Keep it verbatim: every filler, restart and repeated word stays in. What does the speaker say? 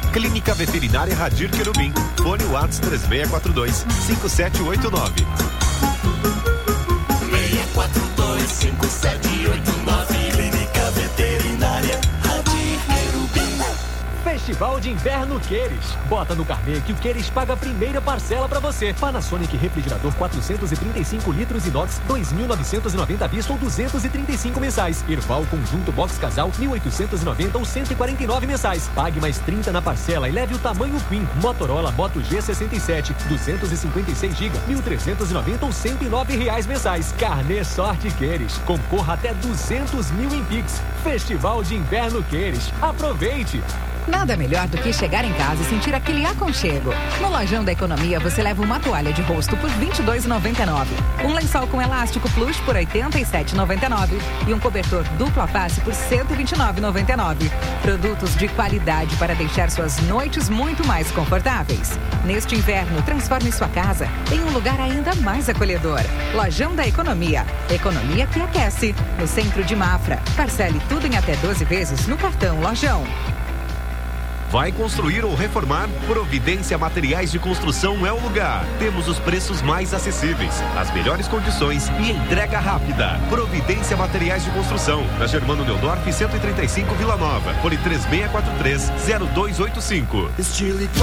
Clínica Veterinária Radir Querubim. Fone Whats três seis quatro dois, cinco sete oito nove. seis quatro dois, cinco sete oito nove. Clínica Veterinária Radir Querubim. Festival de Inverno Queires. Bota no carnê que o Queires paga a primeira parcela pra você. Panasonic refrigerador quatrocentos e trinta e cinco litros inox, dois mil novecentos e noventa à vista ou duzentos e trinta e cinco mensais. Erval conjunto box casal, mil oitocentos e noventa ou cento e quarenta e nove mensais. Pague mais trinta na parcela e leve o tamanho Queen. Motorola Moto G sessenta e sete, duzentos e cinquenta e seis gigas, mil trezentos e noventa ou cento e nove reais mensais. Carnê Sorte Queires. Concorra até duzentos mil em Pix. Festival de Inverno Queires. Aproveite! Nada melhor do que chegar em casa e sentir aquele aconchego. No Lojão da Economia você leva uma toalha de rosto por vinte e dois reais e noventa e nove centavos, um lençol com elástico plush por oitenta e sete reais e noventa e nove centavos e um cobertor dupla face por cento e vinte e nove reais e noventa e nove centavos. Produtos de qualidade para deixar suas noites muito mais confortáveis. Neste inverno, transforme sua casa em um lugar ainda mais acolhedor. Lojão da Economia. Economia que aquece. No centro de Mafra. Parcele tudo em até doze vezes no cartão Lojão. Vai construir ou reformar? Providência Materiais de Construção é o lugar. Temos os preços mais acessíveis, as melhores condições e entrega rápida. Providência Materiais de Construção, na Germano Neudorf cento e trinta e cinco, Vila Nova. Fone três seis quatro três, zero dois oito cinco.